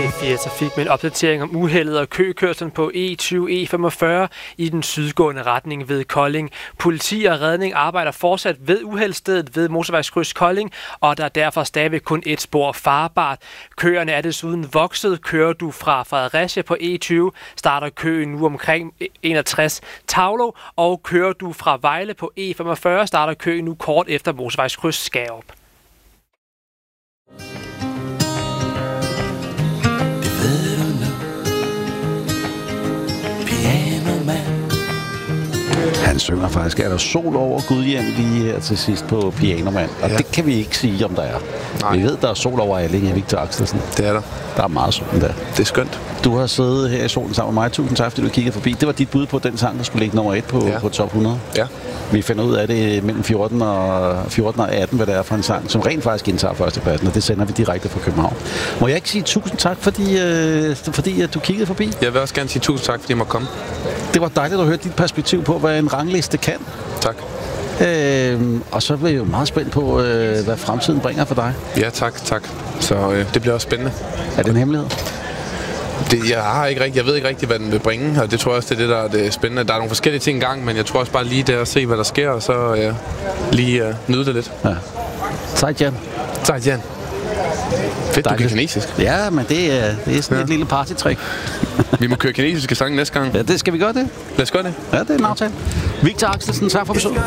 A4 Trafik med en opdatering om uheldet og køkørslen på E20/E45 i den sydgående retning ved Kolding. Politi og redning arbejder fortsat ved uheldsstedet ved motorvejskryds Kolding, og der er derfor stadigvæk kun et spor farbart. Køerne er desuden vokset. Kører du fra Fredericia på E20, starter køen nu omkring 61 Tavlo, og kører du fra Vejle på E45, starter køen nu kort efter motorvejskryds Skærup. Han synger faktisk, er der sol over Gudhjem lige her til sidst på Pianoman. Og det kan vi ikke sige, om der er. Nej. Vi ved, der er sol over Allinge, Victor Axelsen. Det er der. Der er meget sol der. Det er skønt. Du har siddet her i solen sammen med mig. Tusind tak, fordi du kiggede forbi. Det var dit bud på den sang, der skulle ligge nummer 1 på top 100. Ja. Vi finder ud af det mellem 14 og 18, hvad det er for en sang, som rent faktisk indtager førstepladsen, og det sender vi direkte fra København. Må jeg ikke sige tusind tak, fordi at du kiggede forbi? Jeg vil også gerne sige tusind tak, fordi jeg måtte komme. Det var dejligt at høre dit perspektiv på, hvad en rangliste kan. Tak. Og så er jeg jo meget spændt på, hvad fremtiden bringer for dig. Ja, tak. Så det bliver også spændende. Er det en hemmelighed? Jeg ved ikke rigtig, hvad den vil bringe, og det tror jeg også, det er det, der er det spændende. Der er nogle forskellige ting i gang, men jeg tror også bare lige der at se, hvad der sker, og så lige nyde det lidt. Ja. Zaijian. Fedt, du kan kinesisk. Ja, men det er sådan et lille partytrick. Vi må køre kinesiske sange næste gang. Ja, det skal vi gøre det. Lad os gøre det. Ja, det er en aftale. Victor Axelsen, tak for besøget.